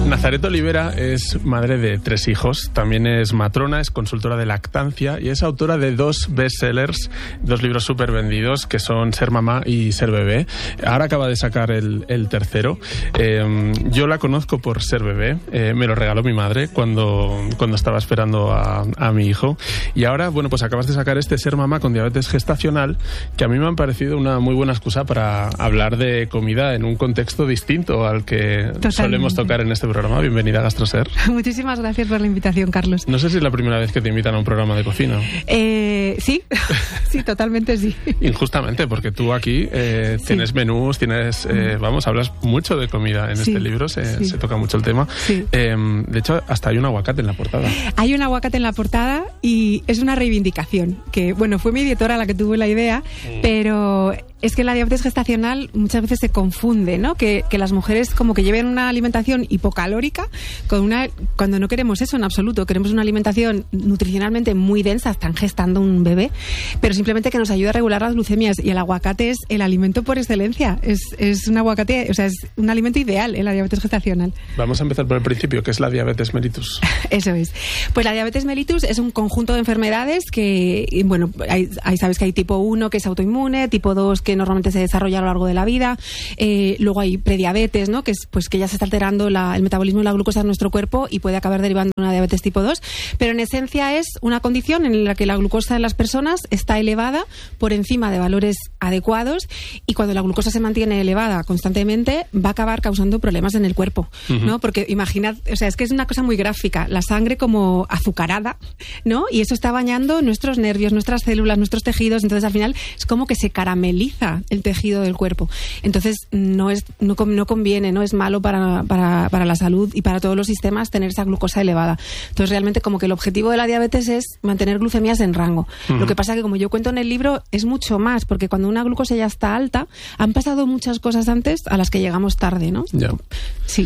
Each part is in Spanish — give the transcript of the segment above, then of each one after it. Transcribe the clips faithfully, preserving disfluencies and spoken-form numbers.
Nazaret Olivera es madre de tres hijos, también es matrona, es consultora de lactancia y es autora de dos bestsellers, dos libros súper vendidos que son Ser mamá y Ser bebé. Ahora acaba de sacar el, el tercero. Eh, yo la conozco por Ser bebé, eh, me lo regaló mi madre cuando, cuando estaba esperando a, a mi hijo. Y ahora, bueno, pues acabas de sacar este Ser mamá con diabetes gestacional, que a mí me han parecido una muy buena excusa para hablar de comida en un contexto distinto al que Totalmente. solemos tocar en este programa. Bienvenida a GastroSer. Muchísimas gracias por la invitación, Carlos. No sé si es la primera vez que te invitan a un programa de cocina. Eh, sí, sí, totalmente sí. Injustamente, porque tú aquí eh, sí. tienes menús, tienes, eh, vamos, hablas mucho de comida en sí. este libro, se, sí. se toca mucho el tema. Sí. Eh, de hecho, hasta hay un aguacate en la portada. Hay un aguacate en la portada y es una reivindicación, que bueno, fue mi editora la que tuvo la idea, mm. pero... Es que la diabetes gestacional muchas veces se confunde, ¿no? Que, que las mujeres como que lleven una alimentación hipocalórica con una, cuando no queremos eso en absoluto, queremos una alimentación nutricionalmente muy densa, están gestando un bebé, pero simplemente que nos ayude a regular las glucemias, y el aguacate es el alimento por excelencia, es, es un aguacate, o sea, es un alimento ideal en la diabetes gestacional. Vamos a empezar por el principio, que es la diabetes mellitus. Eso es. Pues la diabetes mellitus es un conjunto de enfermedades que, bueno, hay, hay, sabes que hay tipo uno que es autoinmune, tipo dos que normalmente se desarrolla a lo largo de la vida, eh, luego hay prediabetes, ¿no? Que es pues que ya se está alterando la, el metabolismo de la glucosa en nuestro cuerpo y puede acabar derivando en una diabetes tipo dos, pero en esencia es una condición en la que la glucosa en las personas está elevada por encima de valores adecuados, y cuando la glucosa se mantiene elevada constantemente va a acabar causando problemas en el cuerpo, uh-huh. ¿no? Porque imaginad, o sea, es que es una cosa muy gráfica, la sangre como azucarada, ¿no? Y eso está bañando nuestros nervios, nuestras células, nuestros tejidos, entonces al final es como que se carameliza el tejido del cuerpo. Entonces no es no, no conviene, no es malo para, para, para la salud y para todos los sistemas tener esa glucosa elevada. Entonces realmente como que el objetivo de la diabetes es mantener glucemias en rango. Uh-huh. Lo que pasa que, como yo cuento en el libro, es mucho más, porque cuando una glucosa ya está alta, han pasado muchas cosas antes a las que llegamos tarde, ¿no? Ya. Sí.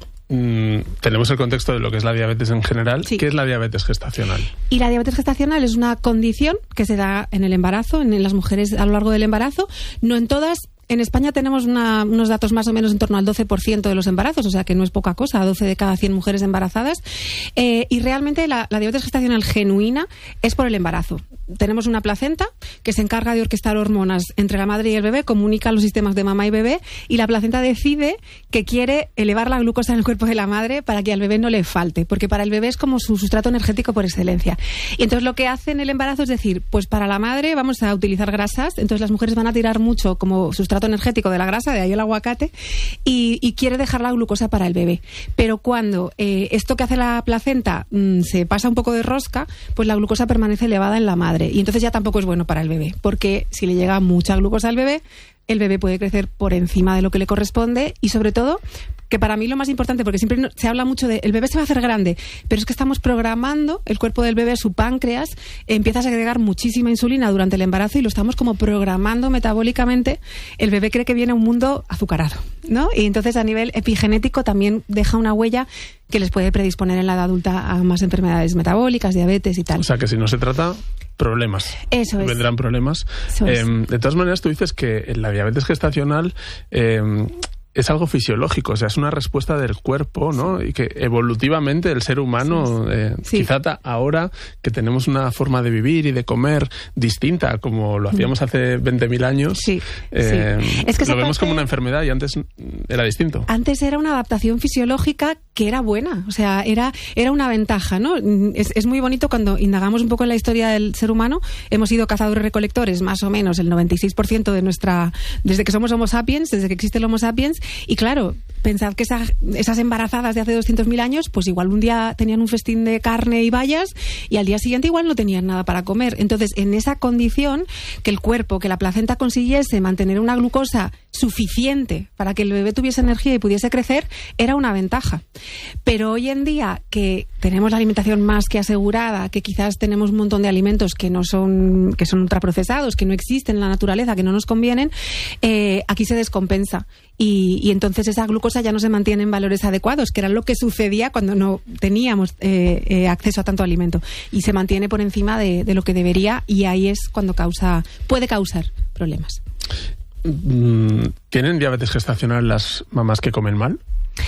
Mm, tenemos el contexto de lo que es la diabetes en general. Sí. ¿Qué es la diabetes gestacional? Y la diabetes gestacional es una condición que se da en el embarazo, en las mujeres a lo largo del embarazo, no en todas. En España tenemos una, unos datos más o menos en torno al doce por ciento de los embarazos, o sea que no es poca cosa, doce de cada cien mujeres embarazadas. Eh, y realmente la, la diabetes gestacional genuina es por el embarazo. Tenemos una placenta que se encarga de orquestar hormonas entre la madre y el bebé, comunica los sistemas de mamá y bebé, y la placenta decide que quiere elevar la glucosa en el cuerpo de la madre para que al bebé no le falte, porque para el bebé es como su sustrato energético por excelencia. Y entonces lo que hace en el embarazo es decir, pues para la madre vamos a utilizar grasas, entonces las mujeres van a tirar mucho como sustrato energético de la grasa, de ahí el aguacate, y, y quiere dejar la glucosa para el bebé. Pero cuando eh, esto que hace la placenta mmm, se pasa un poco de rosca, pues la glucosa permanece elevada en la madre, y entonces ya tampoco es bueno para el bebé, porque si le llega mucha glucosa al bebé, el bebé puede crecer por encima de lo que le corresponde, y sobre todo, que para mí lo más importante, porque siempre se habla mucho de el bebé se va a hacer grande, pero es que estamos programando el cuerpo del bebé, su páncreas empieza a segregar muchísima insulina durante el embarazo y lo estamos como programando metabólicamente. El bebé cree que viene a un mundo azucarado, ¿no? Y entonces a nivel epigenético también deja una huella que les puede predisponer en la edad adulta a más enfermedades metabólicas, diabetes y tal. O sea que si no se trata, problemas. Eso es. Vendrán problemas. Eso eh, es. De todas maneras, tú dices que en la diabetes gestacional eh, es algo fisiológico, o sea, es una respuesta del cuerpo, ¿no? Y que evolutivamente el ser humano, sí. Eh, sí. quizá ahora que tenemos una forma de vivir y de comer distinta como lo hacíamos hace veinte mil años, sí. Eh, sí. Es que lo vemos parte... como una enfermedad y antes era distinto. Antes era una adaptación fisiológica que era buena, o sea, era, era una ventaja, ¿no? Es, es muy bonito cuando indagamos un poco en la historia del ser humano, hemos sido cazadores-recolectores, más o menos el noventa y seis por ciento de nuestra, desde que somos Homo sapiens, desde que existe el Homo sapiens. Y claro, pensad que esa, esas embarazadas de hace doscientos mil años, pues igual un día tenían un festín de carne y bayas y al día siguiente igual no tenían nada para comer. Entonces, en esa condición, que el cuerpo, que la placenta consiguiese mantener una glucosa suficiente para que el bebé tuviese energía y pudiese crecer, era una ventaja. Pero hoy en día, que tenemos la alimentación más que asegurada, que quizás tenemos un montón de alimentos que no son, que son ultraprocesados, que no existen en la naturaleza, que no nos convienen, eh, aquí se descompensa. Y, y entonces esa glucosa ya no se mantiene en valores adecuados, que era lo que sucedía cuando no teníamos eh, eh, acceso a tanto alimento, y se mantiene por encima de, de lo que debería, y ahí es cuando causa puede causar problemas. ¿Tienen diabetes gestacional las mamás que comen mal?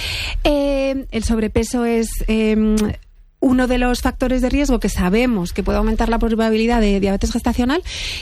Eh, el sobrepeso es... Eh, uno de los factores de riesgo que sabemos que puede aumentar la probabilidad de diabetes gestacional,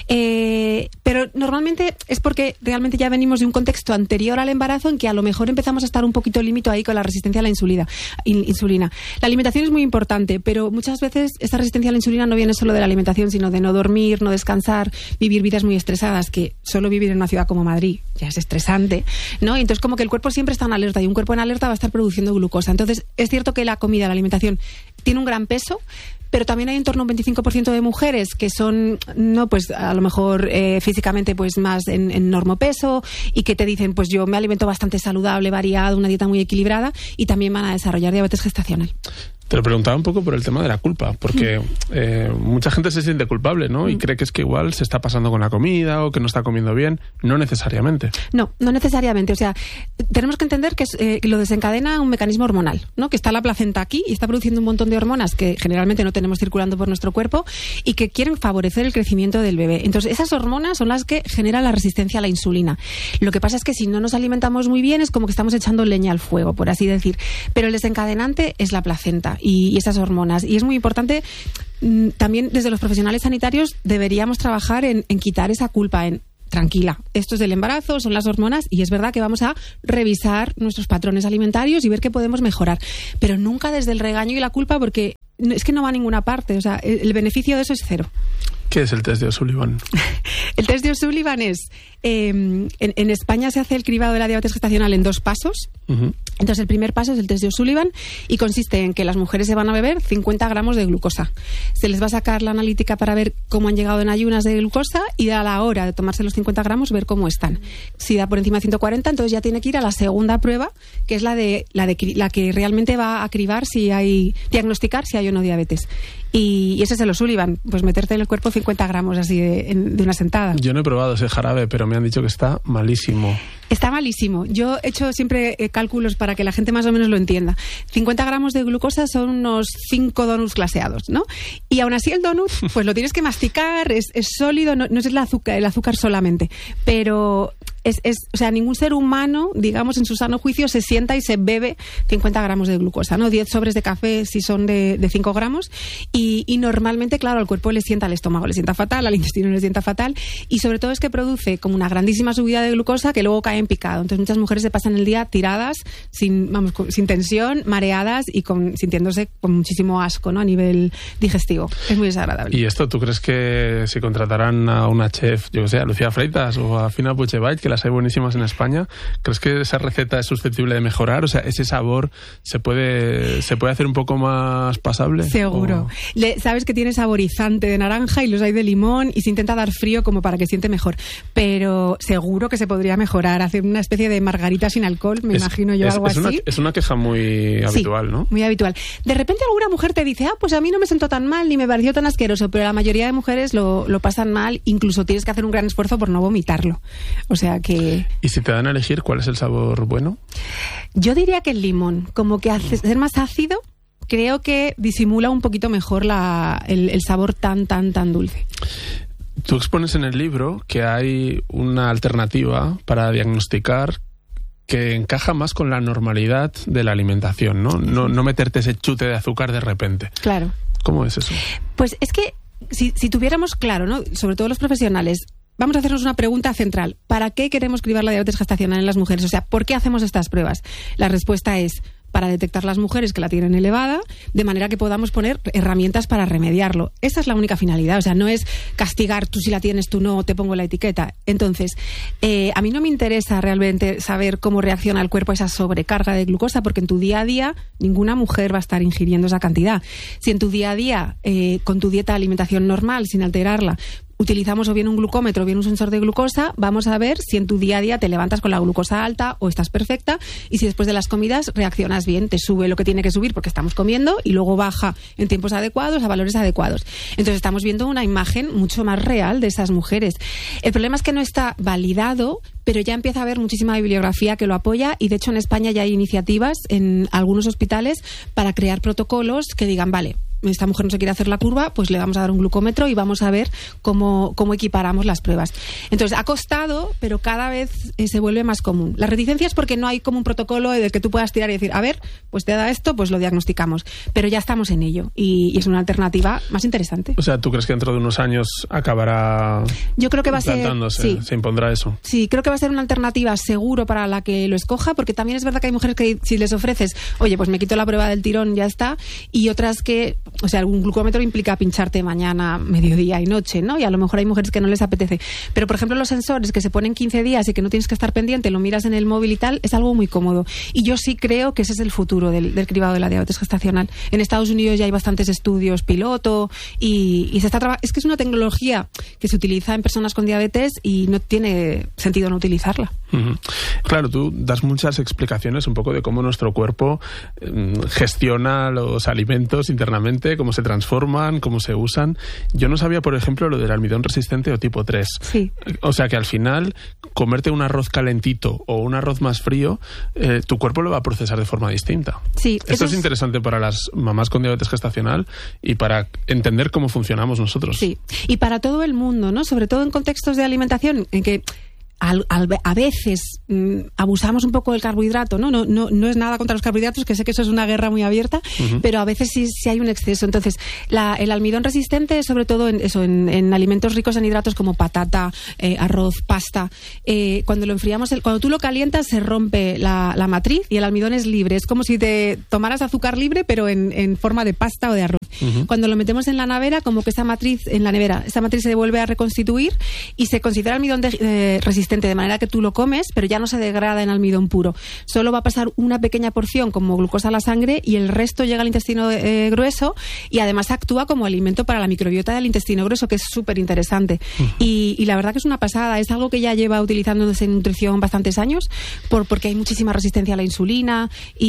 eh, pero normalmente es porque realmente ya venimos de un contexto anterior al embarazo en que a lo mejor empezamos a estar un poquito límite ahí con la resistencia a la insulina. insulina. La alimentación es muy importante, pero muchas veces esta resistencia a la insulina no viene solo de la alimentación, sino de no dormir, no descansar, vivir vidas muy estresadas, que solo vivir en una ciudad como Madrid ya es estresante, ¿no? Y entonces como que el cuerpo siempre está en alerta y un cuerpo en alerta va a estar produciendo glucosa. Entonces es cierto que la comida, la alimentación tiene un gran peso, pero también hay en torno a un veinticinco por ciento de mujeres que son, no, pues a lo mejor eh, físicamente pues más en, en normopeso y que te dicen, pues yo me alimento bastante saludable, variado, una dieta muy equilibrada, y también van a desarrollar diabetes gestacional. Te lo preguntaba un poco por el tema de la culpa, porque eh, mucha gente se siente culpable, ¿no? Y cree que es que igual se está pasando con la comida o que no está comiendo bien. No necesariamente. No, no necesariamente. O sea, tenemos que entender que es, eh, lo desencadena un mecanismo hormonal, ¿no? Que está la placenta aquí y está produciendo un montón de hormonas que generalmente no tenemos circulando por nuestro cuerpo y que quieren favorecer el crecimiento del bebé. Entonces, esas hormonas son las que generan la resistencia a la insulina. Lo que pasa es que si no nos alimentamos muy bien es como que estamos echando leña al fuego, por así decir. Pero el desencadenante es la placenta y, y esas hormonas. Y es muy importante, mmm, también desde los profesionales sanitarios deberíamos trabajar en, en quitar esa culpa, en tranquila, esto es del embarazo, son las hormonas, y es verdad que vamos a revisar nuestros patrones alimentarios y ver qué podemos mejorar, pero nunca desde el regaño y la culpa, porque es que no va a ninguna parte. O sea, el, el beneficio de eso es cero. ¿Qué es el test de O'Sullivan? El test de O'Sullivan es, eh, en, en España se hace el cribado de la diabetes gestacional en dos pasos. Uh-huh. Entonces el primer paso es el test de O'Sullivan y consiste en que las mujeres se van a beber cincuenta gramos de glucosa. Se les va a sacar la analítica para ver cómo han llegado en ayunas de glucosa y a la hora de tomarse los cincuenta gramos ver cómo están. Si da por encima de ciento cuarenta, entonces ya tiene que ir a la segunda prueba, que es la de la, de, la que realmente va a cribar si hay, diagnosticar si hay o no diabetes. Y, y ese es el O'Sullivan, pues meterte en el cuerpo cincuenta gramos así de, en, de una sentada. Yo no he probado ese jarabe, pero me han dicho que está malísimo. Está malísimo. Yo he hecho siempre eh, cálculos para que la gente más o menos lo entienda. cincuenta gramos de glucosa son unos cinco donuts glaseados, ¿no? Y aún así el donut, pues lo tienes que masticar, es, es sólido, no, no es el azúcar, el azúcar solamente, pero... Es, es, o sea, ningún ser humano, digamos, en su sano juicio, se sienta y se bebe cincuenta gramos de glucosa, ¿no? diez sobres de café si son de, de cinco gramos. Y, y normalmente, claro, al cuerpo le sienta, al estómago le sienta fatal, al intestino le sienta fatal. Y sobre todo es que produce como una grandísima subida de glucosa que luego cae en picado. Entonces muchas mujeres se pasan el día tiradas, sin, vamos, sin tensión, mareadas y con, sintiéndose con muchísimo asco, ¿no? A nivel digestivo. Es muy desagradable. ¿Y esto tú crees que si contrataran a una chef, yo que sé, a Lucía Freitas o a Fina Puigdevall, que las hay buenísimas en España, crees que esa receta es susceptible de mejorar? O sea, ese sabor se puede se puede hacer un poco más pasable. Seguro. ¿O? Le, sabes que tiene saborizante de naranja y los hay de limón y se intenta dar frío como para que siente mejor, pero seguro que se podría mejorar, hacer una especie de margarita sin alcohol, me es, imagino yo, es, algo es así. Una, es una queja muy habitual, sí, ¿no? Muy habitual. De repente alguna mujer te dice, ah, pues a mí no me sentó tan mal ni me pareció tan asqueroso, pero la mayoría de mujeres lo, lo pasan mal, incluso tienes que hacer un gran esfuerzo por no vomitarlo. O sea que... ¿Y si te dan a elegir cuál es el sabor bueno? Yo diría que el limón, como que hace ser más ácido, creo que disimula un poquito mejor la, el, el sabor tan, tan, tan dulce. Tú expones en el libro que hay una alternativa para diagnosticar que encaja más con la normalidad de la alimentación, ¿no? No, no meterte ese chute de azúcar de repente. Claro. ¿Cómo es eso? Pues es que si, si tuviéramos claro, ¿no? Sobre todo los profesionales, vamos a hacernos una pregunta central. ¿Para qué queremos cribar la diabetes gestacional en las mujeres? O sea, ¿por qué hacemos estas pruebas? La respuesta es para detectar las mujeres que la tienen elevada, de manera que podamos poner herramientas para remediarlo. Esa es la única finalidad. O sea, no es castigar, tú si la tienes, tú no, te pongo la etiqueta. Entonces, eh, a mí no me interesa realmente saber cómo reacciona el cuerpo a esa sobrecarga de glucosa, porque en tu día a día ninguna mujer va a estar ingiriendo esa cantidad. Si en tu día a día, eh, con tu dieta de alimentación normal, sin alterarla, utilizamos o bien un glucómetro o bien un sensor de glucosa, vamos a ver si en tu día a día te levantas con la glucosa alta o estás perfecta, y si después de las comidas reaccionas bien, te sube lo que tiene que subir porque estamos comiendo y luego baja en tiempos adecuados, a valores adecuados. Entonces estamos viendo una imagen mucho más real de esas mujeres. El problema es que no está validado, pero ya empieza a haber muchísima bibliografía que lo apoya, y de hecho en España ya hay iniciativas en algunos hospitales para crear protocolos que digan, vale, esta mujer no se quiere hacer la curva, pues le vamos a dar un glucómetro y vamos a ver cómo, cómo equiparamos las pruebas. Entonces, ha costado, pero cada vez eh, se vuelve más común. La reticencia es porque no hay como un protocolo del que tú puedas tirar y decir, a ver, pues te da esto, pues lo diagnosticamos. Pero ya estamos en ello y, y es una alternativa más interesante. O sea, ¿tú crees que dentro de unos años acabará Yo creo que va a ser, sí. se impondrá eso? Sí, creo que va a ser una alternativa seguro para la que lo escoja, porque también es verdad que hay mujeres que si les ofreces, oye, pues me quito la prueba del tirón, ya está, y otras que, o sea, algún glucómetro implica pincharte mañana, mediodía y noche, ¿no? Y a lo mejor hay mujeres que no les apetece. Pero, por ejemplo, los sensores que se ponen quince días y que no tienes que estar pendiente, lo miras en el móvil y tal, es algo muy cómodo. Y yo sí creo que ese es el futuro del, del cribado de la diabetes gestacional. En Estados Unidos ya hay bastantes estudios piloto y, y se está trabajando. Es que es una tecnología que se utiliza en personas con diabetes y no tiene sentido no utilizarla. Uh-huh. Claro, tú das muchas explicaciones un poco de cómo nuestro cuerpo eh, gestiona los alimentos internamente, cómo se transforman, cómo se usan. Yo no sabía, por ejemplo, lo del almidón resistente o tipo tres. Sí. O sea que al final, comerte un arroz calentito o un arroz más frío, eh, tu cuerpo lo va a procesar de forma distinta. Sí, Esto es, es interesante para las mamás con diabetes gestacional y para entender cómo funcionamos nosotros. Sí, y para todo el mundo, ¿no? Sobre todo en contextos de alimentación en que Al, al, a veces mmm, abusamos un poco del carbohidrato, ¿no? No, no, no es nada contra los carbohidratos, que sé que eso es una guerra muy abierta, uh-huh. pero a veces sí, sí hay un exceso. Entonces, la, el almidón resistente, sobre todo en, eso, en, en alimentos ricos en hidratos como patata, eh, arroz, pasta, eh, cuando lo enfriamos, el, cuando tú lo calientas se rompe la, la matriz y el almidón es libre. Es como si te tomaras azúcar libre, pero en, en forma de pasta o de arroz. Uh-huh. Cuando lo metemos en la nevera, como que esa matriz, en la nevera, esa matriz se vuelve a reconstituir y se considera almidón de, eh, resistente, de manera que tú lo comes, pero ya no se degrada en almidón puro. Solo va a pasar una pequeña porción como glucosa a la sangre y el resto llega al intestino eh, grueso y además actúa como alimento para la microbiota del intestino grueso, que es súper interesante. Uh-huh. Y, y la verdad que es una pasada. Es algo que ya lleva utilizándose en nutrición bastantes años por, porque hay muchísima resistencia a la insulina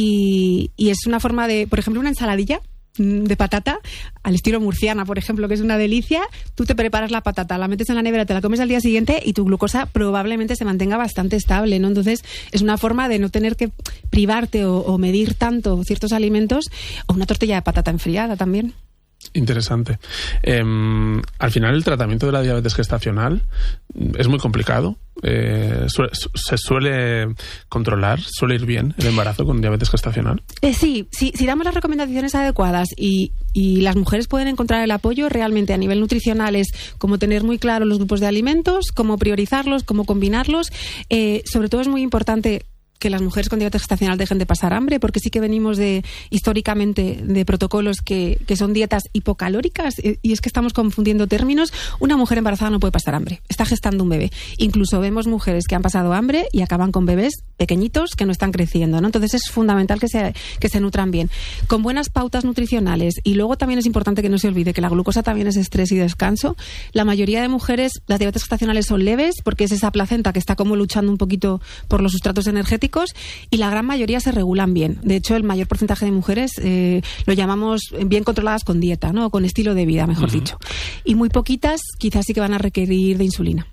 y, y es una forma de, por ejemplo, una ensaladilla de patata al estilo murciana, por ejemplo, que es una delicia. Tú te preparas la patata, la metes en la nevera, te la comes al día siguiente y tu glucosa probablemente se mantenga bastante estable, ¿no? Entonces es una forma de no tener que privarte o, o medir tanto ciertos alimentos, o una tortilla de patata enfriada también. Interesante. Eh, al final el tratamiento de la diabetes gestacional es muy complicado. Eh, su, ¿Se suele controlar? ¿Suele ir bien el embarazo con diabetes gestacional? Eh, sí, sí, si damos las recomendaciones adecuadas y, y las mujeres pueden encontrar el apoyo, realmente a nivel nutricional es como tener muy claro los grupos de alimentos, cómo priorizarlos, cómo combinarlos. Eh, sobre todo es muy importante que las mujeres con diabetes gestacional dejen de pasar hambre, porque sí que venimos de históricamente de protocolos que, que son dietas hipocalóricas, y es que estamos confundiendo términos. Una mujer embarazada no puede pasar hambre, está gestando un bebé. Incluso vemos mujeres que han pasado hambre y acaban con bebés pequeñitos que no están creciendo, ¿no? Entonces es fundamental que se, que se nutran bien, con buenas pautas nutricionales. Y luego también es importante que no se olvide que la glucosa también es estrés y descanso. La mayoría de mujeres, las diabetes gestacionales son leves, porque es esa placenta que está como luchando un poquito por los sustratos energéticos, y la gran mayoría se regulan bien. De hecho, el mayor porcentaje de mujeres eh, lo llamamos bien controladas con dieta, ¿no? Con estilo de vida, mejor uh-huh. dicho. Y muy poquitas quizás sí que van a requerir de insulina.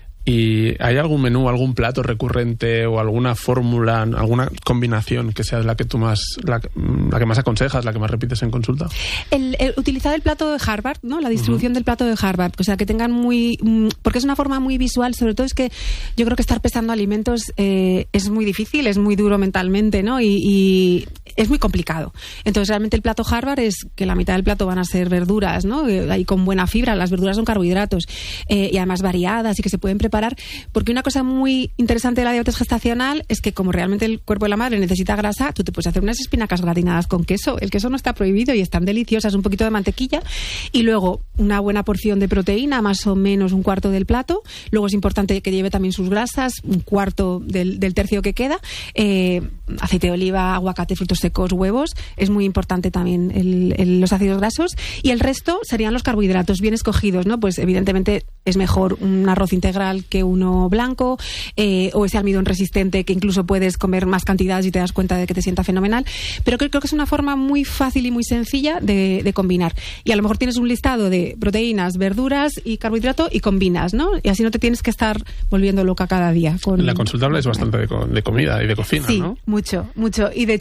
¿Y hay algún menú, algún plato recurrente o alguna fórmula, alguna combinación que sea la que tú más, la, la que más aconsejas, la que más repites en consulta? El, el utilizar el plato de Harvard, ¿no? La distribución uh-huh. del plato de Harvard, o sea, que tengan muy, porque es una forma muy visual. Sobre todo es que yo creo que estar pesando alimentos eh, es muy difícil, es muy duro mentalmente, ¿no? Y, y es muy complicado. Entonces, realmente el plato Harvard es que la mitad del plato van a ser verduras, ¿no? Y con buena fibra. Las verduras son carbohidratos eh, y además variadas y que se pueden preparar. Porque una cosa muy interesante de la diabetes gestacional es que como realmente el cuerpo de la madre necesita grasa, tú te puedes hacer unas espinacas gratinadas con queso. El queso no está prohibido y están deliciosas, un poquito de mantequilla y luego una buena porción de proteína, más o menos un cuarto del plato. Luego es importante que lleve también sus grasas, un cuarto del, del tercio que queda. Eh, aceite de oliva, aguacate, frutos secos, huevos. Es muy importante también el, el, los ácidos grasos. Y el resto serían los carbohidratos bien escogidos, ¿no? Pues evidentemente es mejor un arroz integral que uno blanco, eh, o ese almidón resistente que incluso puedes comer más cantidades y te das cuenta de que te sienta fenomenal. Pero creo, creo que es una forma muy fácil y muy sencilla de, de combinar. Y a lo mejor tienes un listado de proteínas, verduras y carbohidrato y combinas, ¿no? Y así no te tienes que estar volviendo loca cada día. Con... En la consulta habláis bastante de, de comida y de cocina, sí, ¿no? Mucho, mucho. Y de hecho a veces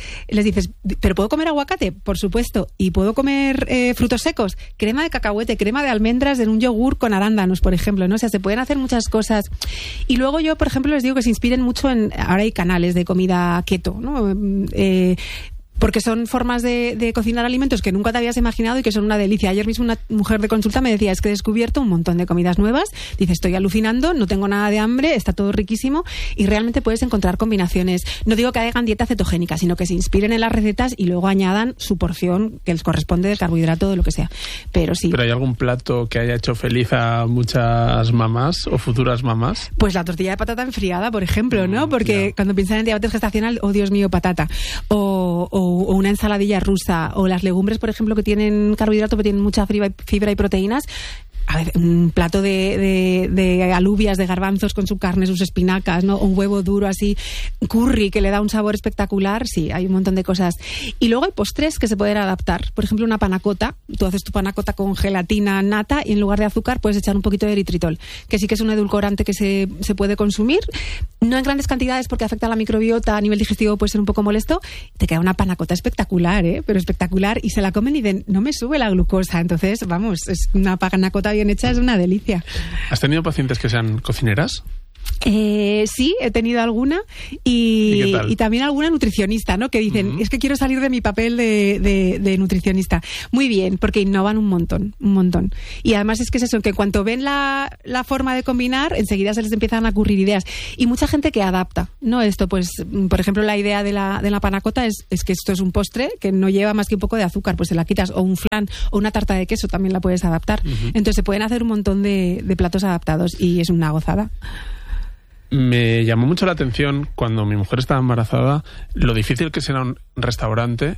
les dices, ¿pero puedo comer aguacate? Por supuesto. ¿Y puedo comer eh, frutos secos? Crema de cacahuete, crema de almendras en un yogur con arándanos, por ejemplo, ¿no? O sea, se pueden hacer muchas cosas. Y luego yo, por ejemplo, les digo que se inspiren mucho en... Ahora hay canales de comida keto, ¿no? Eh, porque son formas de, de cocinar alimentos que nunca te habías imaginado y que son una delicia. Ayer mismo una mujer de consulta me decía, es que he descubierto un montón de comidas nuevas. Dice, estoy alucinando, no tengo nada de hambre, está todo riquísimo y realmente puedes encontrar combinaciones. No digo que hagan dieta cetogénica, sino que se inspiren en las recetas y luego añadan su porción que les corresponde del carbohidrato o de lo que sea. Pero sí. ¿Pero hay algún plato que haya hecho feliz a muchas mamás o futuras mamás? Pues la tortilla de patata enfriada, por ejemplo, ¿no? Porque yeah. cuando piensan en diabetes gestacional, oh Dios mío, patata. O... o o una ensaladilla rusa, o las legumbres, por ejemplo, que tienen carbohidrato, pero tienen mucha fibra y proteínas. A ver, un plato de, de, de alubias, de garbanzos con su carne, sus espinacas, ¿no? Un huevo duro así, curry que le da un sabor espectacular. Sí, hay un montón de cosas. Y luego hay postres que se pueden adaptar. Por ejemplo, una panacota. Tú haces tu panacota con gelatina nata y en lugar de azúcar puedes echar un poquito de eritritol, que sí que es un edulcorante que se, se puede consumir. No en grandes cantidades porque afecta a la microbiota, a nivel digestivo puede ser un poco molesto. Te queda una panacota espectacular, ¿eh? Pero espectacular. Y se la comen y dicen, no me sube la glucosa. Entonces, vamos, es una panacota bien hecha, es una delicia. ¿Has tenido pacientes que sean cocineras? Eh, sí, he tenido alguna y, ¿Y, y también alguna nutricionista, ¿no? Que dicen, uh-huh. es que quiero salir de mi papel de, de, de nutricionista. Muy bien, porque innovan un montón, un montón. Y además es que es eso, que en cuanto ven la, la forma de combinar, enseguida se les empiezan a ocurrir ideas. Y mucha gente que adapta, ¿no? Esto, pues, por ejemplo, la idea de la, de la panacota es, es que esto es un postre que no lleva más que un poco de azúcar, pues se la quitas, o un flan, o una tarta de queso también la puedes adaptar. Uh-huh. Entonces se pueden hacer un montón de, de platos adaptados y es una gozada. Me llamó mucho la atención cuando mi mujer estaba embarazada lo difícil que será un restaurante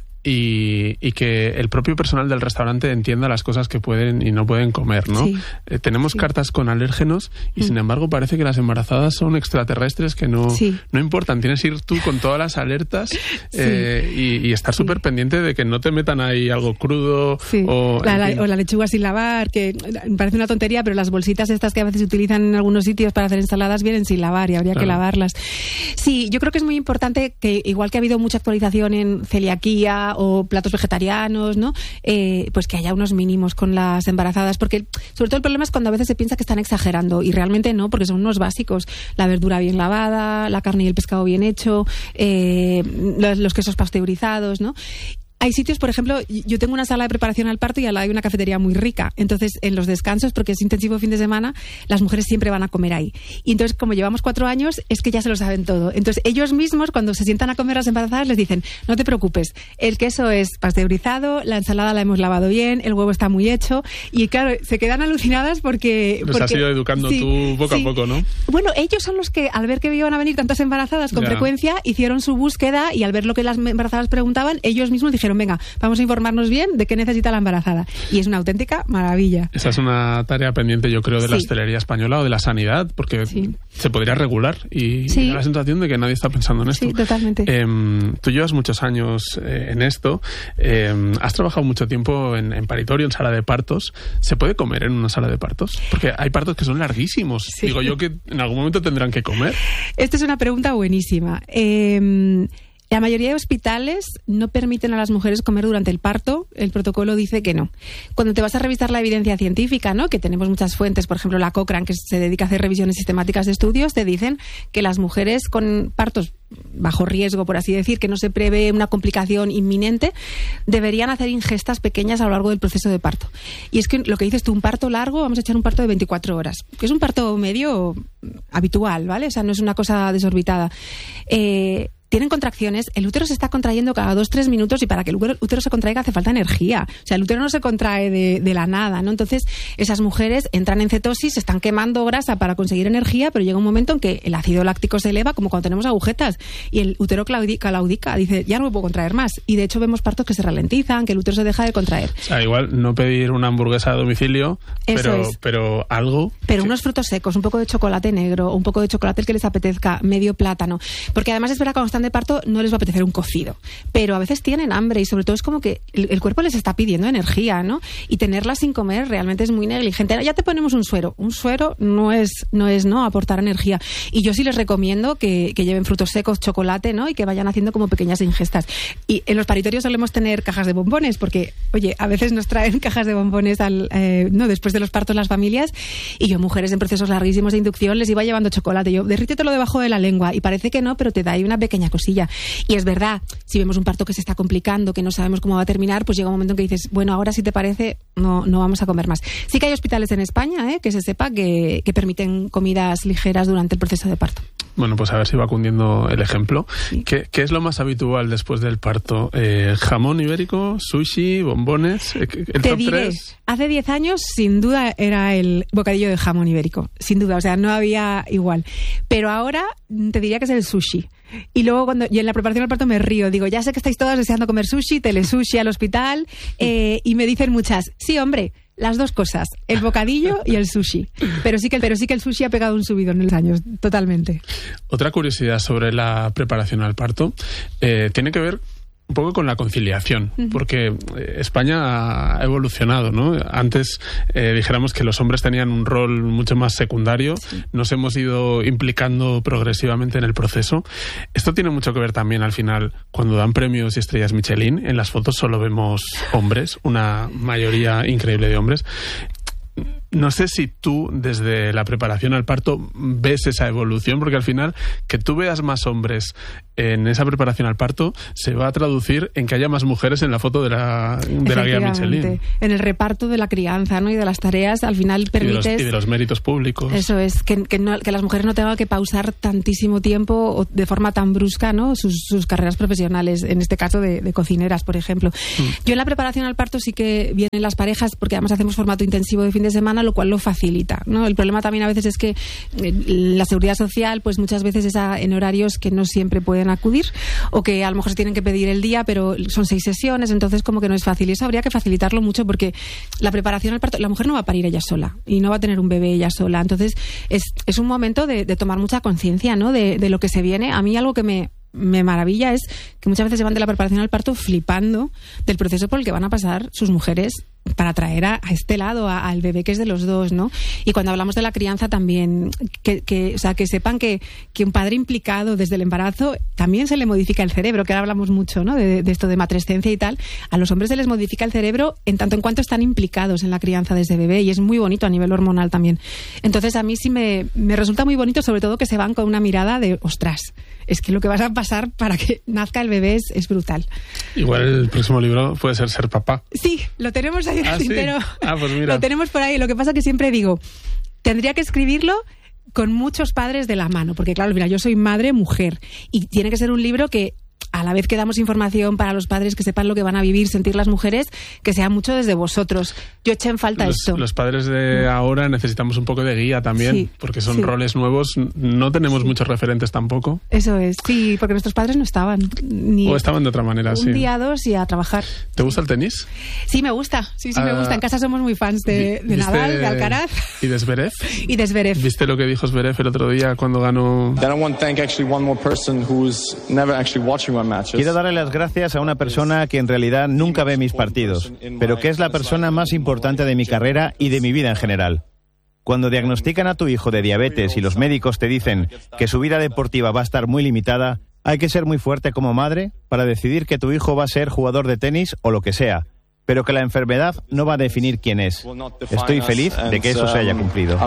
y, y que el propio personal del restaurante entienda las cosas que pueden y no pueden comer, ¿no? Sí. Eh, tenemos sí. cartas con alérgenos y mm. sin embargo parece que las embarazadas son extraterrestres que no, sí. no importan. Tienes que ir tú con todas las alertas sí. eh, y, y estar súper sí. pendiente de que no te metan ahí algo crudo sí. o, la, la, o la lechuga sin lavar, que parece una tontería, pero las bolsitas estas que a veces se utilizan en algunos sitios para hacer ensaladas vienen sin lavar y habría claro. que lavarlas. Sí, yo creo que es muy importante que, igual que ha habido mucha actualización en celiaquía o platos vegetarianos, ¿no? Eh, pues que haya unos mínimos con las embarazadas, porque sobre todo el problema es cuando a veces se piensa que están exagerando y realmente no, porque son unos básicos. La verdura bien lavada, la carne y el pescado bien hecho, eh, los, los quesos pasteurizados, ¿no? Hay sitios, por ejemplo, yo tengo una sala de preparación al parto y al lado hay una cafetería muy rica. Entonces, en los descansos, porque es intensivo fin de semana, las mujeres siempre van a comer ahí. Y entonces, como llevamos cuatro años, es que ya se lo saben todo. Entonces, ellos mismos, cuando se sientan a comer las embarazadas, les dicen, no te preocupes, el queso es pasteurizado, la ensalada la hemos lavado bien, el huevo está muy hecho. Y claro, se quedan alucinadas porque... Los porque, has ido educando sí, tú poco sí. a poco, ¿no? Bueno, ellos son los que, al ver que iban a venir tantas embarazadas con ya. frecuencia, hicieron su búsqueda y al ver lo que las embarazadas preguntaban, ellos mismos dijeron, venga, vamos a informarnos bien de qué necesita la embarazada. Y es una auténtica maravilla. Esa es una tarea pendiente, yo creo, de sí. la hostelería española o de la sanidad, porque sí. se podría regular y sí. da la sensación de que nadie está pensando en esto. Sí, totalmente. Eh, tú llevas muchos años eh, en esto. Eh, has trabajado mucho tiempo en, en paritorio, en sala de partos. ¿Se puede comer en una sala de partos? Porque hay partos que son larguísimos. Sí. Digo yo que en algún momento tendrán que comer. Esta es una pregunta buenísima. Eh... La mayoría de hospitales no permiten a las mujeres comer durante el parto. El protocolo dice que no. Cuando te vas a revisar la evidencia científica, ¿no? Que tenemos muchas fuentes, por ejemplo la Cochrane, que se dedica a hacer revisiones sistemáticas de estudios, te dicen que las mujeres con partos bajo riesgo, por así decir, que no se prevé una complicación inminente, deberían hacer ingestas pequeñas a lo largo del proceso de parto. Y es que lo que dices tú, un parto largo, vamos a echar un parto de veinticuatro horas, que es un parto medio habitual, ¿vale? O sea, no es una cosa desorbitada. Eh... Tienen contracciones, el útero se está contrayendo cada dos, tres minutos y para que el útero se contraiga hace falta energía. O sea, el útero no se contrae de, de la nada, ¿no? Entonces, esas mujeres entran en cetosis, se están quemando grasa para conseguir energía, pero llega un momento en que el ácido láctico se eleva, como cuando tenemos agujetas, y el útero claudica, claudica, dice, ya no me puedo contraer más. Y de hecho vemos partos que se ralentizan, que el útero se deja de contraer. O sea, igual no pedir una hamburguesa a domicilio, pero, es. pero algo... Pero unos frutos secos, un poco de chocolate negro, un poco de chocolate el que les apetezca, medio plátano. Porque además es verdad, cuando están de parto no les va a apetecer un cocido, pero a veces tienen hambre y sobre todo es como que el, el cuerpo les está pidiendo energía, ¿no? Y tenerla sin comer realmente es muy negligente. Ya te ponemos un suero. Un suero no es, no es, ¿no? aportar energía. Y yo sí les recomiendo que, que lleven frutos secos, chocolate, ¿no? Y que vayan haciendo como pequeñas ingestas. Y en los paritorios solemos tener cajas de bombones, porque, oye, a veces nos traen cajas de bombones al, eh, no después de los partos las familias, y yo, mujeres en procesos larguísimos de inducción, les iba llevando chocolate. Yo, derrítetelo debajo de la lengua. Y parece que no, pero te da ahí una pequeña cosilla. Y es verdad, si vemos un parto que se está complicando, que no sabemos cómo va a terminar, pues llega un momento en que dices, bueno, ahora si te parece, no, no vamos a comer más. Sí que hay hospitales en España, ¿eh? que se sepa, que, que permiten comidas ligeras durante el proceso de parto. Bueno, pues a ver si va cundiendo el ejemplo. Sí. ¿Qué, ¿Qué es lo más habitual después del parto? Eh, ¿Jamón ibérico, sushi, bombones? ¿El Te top diré, tres? hace diez años sin duda era el bocadillo de jamón ibérico, sin duda, o sea, no había igual. Pero ahora te diría que es el sushi. Y luego cuando y en la preparación del parto me río, digo, ya sé que estáis todas deseando comer sushi, telesushi al hospital, eh, y me dicen muchas, sí, hombre, las dos cosas, el bocadillo y el sushi. Pero sí que, pero sí que el sushi ha pegado un subidón en los años, totalmente. Otra curiosidad sobre la preparación al parto eh, tiene que ver un poco con la conciliación, uh-huh. porque España ha evolucionado, ¿no? Antes eh, dijéramos que los hombres tenían un rol mucho más secundario, sí. Nos hemos ido implicando progresivamente en el proceso. Esto tiene mucho que ver también al final, cuando dan premios y estrellas Michelin, en las fotos solo vemos hombres, una mayoría increíble de hombres. No sé si tú, desde la preparación al parto, ves esa evolución, porque al final, que tú veas más hombres en esa preparación al parto, se va a traducir en que haya más mujeres en la foto de la, de la guía Michelin. En el reparto de la crianza, ¿no? y de las tareas, al final permites... Y de los, y de los méritos públicos. Eso es, que, que, no, que las mujeres no tengan que pausar tantísimo tiempo o de forma tan brusca, ¿no? sus, sus carreras profesionales, en este caso de, de cocineras, por ejemplo. Mm. Yo en la preparación al parto sí que vienen las parejas, porque además hacemos formato intensivo de fin de semana, lo cual lo facilita, ¿no? El problema también a veces es que la seguridad social, pues muchas veces es a, en horarios que no siempre pueden acudir, o que a lo mejor se tienen que pedir el día, pero son seis sesiones, entonces como que no es fácil. Y eso habría que facilitarlo mucho, porque la preparación al parto, la mujer no va a parir ella sola y no va a tener un bebé ella sola. Entonces es, es un momento de, de tomar mucha conciencia, ¿no? de, de lo que se viene. A mí algo que me me maravilla es que muchas veces se van de la preparación al parto flipando del proceso por el que van a pasar sus mujeres para traer a, a este lado a, al bebé que es de los dos, ¿no? Y cuando hablamos de la crianza también, que, que, o sea, que sepan que, que un padre implicado desde el embarazo también se le modifica el cerebro, que ahora hablamos mucho, ¿no? De, de esto de matrescencia y tal. A los hombres se les modifica el cerebro en tanto en cuanto están implicados en la crianza de ese bebé, y es muy bonito a nivel hormonal también. Entonces a mí sí me, me resulta muy bonito, sobre todo que se van con una mirada de, ostras, es que lo que vas a pasar para que nazca el bebé es, es brutal. Igual el próximo libro puede ser Ser papá. Sí, lo tenemos ahí en el tintero. ¿Sí? Ah, pues mira. Lo tenemos por ahí. Lo que pasa que siempre digo, tendría que escribirlo con muchos padres de la mano, porque claro, mira, yo soy madre, mujer, y tiene que ser un libro que, a la vez que damos información para los padres que sepan lo que van a vivir, sentir las mujeres, que sea mucho desde vosotros. Yo eché en falta los, esto. Los padres de ahora necesitamos un poco de guía también, sí, porque son sí. roles nuevos. No tenemos sí. muchos referentes tampoco. Eso es, sí, porque nuestros padres no estaban. Ni o estaban de otra manera, un sí. Un día, dos y a trabajar. ¿Te gusta el tenis? Sí, me gusta. Sí, sí, ah, me gusta. En casa somos muy fans de, de Nadal, de Alcaraz. ¿Y de Zverev? Y de Zverev. ¿Viste lo que dijo Zverev el otro día cuando ganó? Quiero darle las gracias a una persona que en realidad nunca ve mis partidos, pero que es la persona más importante de mi carrera y de mi vida en general. Cuando diagnostican a tu hijo de diabetes y los médicos te dicen que su vida deportiva va a estar muy limitada, hay que ser muy fuerte como madre para decidir que tu hijo va a ser jugador de tenis o lo que sea, pero que la enfermedad no va a definir quién es. Estoy feliz de que eso se haya cumplido.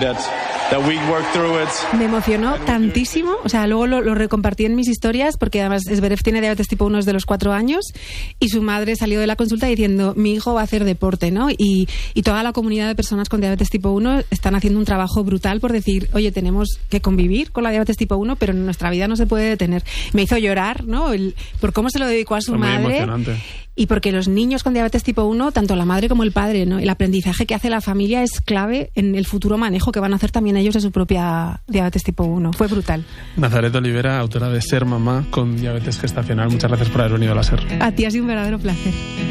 Me emocionó tantísimo, o sea, luego lo, lo recompartí en mis historias, porque además Zverev tiene diabetes tipo uno desde los cuatro años, y su madre salió de la consulta diciendo, mi hijo va a hacer deporte, ¿no? Y, y toda la comunidad de personas con diabetes tipo uno están haciendo un trabajo brutal por decir, oye, tenemos que convivir con la diabetes tipo uno, pero en nuestra vida no se puede detener. Me hizo llorar, ¿no? El, por cómo se lo dedicó a su Fue muy madre. Emocionante. Y porque los niños con diabetes tipo uno, tanto la madre como el padre, ¿no? El aprendizaje que hace la familia es clave en el futuro manejo que van a hacer también ellos de su propia diabetes tipo uno. Fue brutal. Nazaret Olivera, autora de Ser mamá con diabetes gestacional. Muchas gracias por haber venido a la SER. A ti ha sido un verdadero placer.